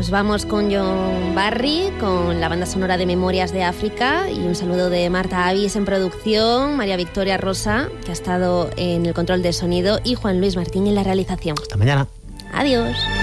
Nos vamos con John Barry, con la banda sonora de Memorias de África, y un saludo de Marta Avis en producción, María Victoria Rosa, que ha estado en el control de sonido, y Juan Luis Martín en la realización. Hasta mañana. Adiós.